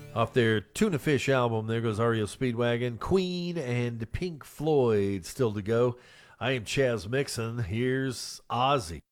Off their Tuna Fish album, there goes REO Speedwagon, Queen, and Pink Floyd still to go. I am Chaz Mixon. Here's Ozzy.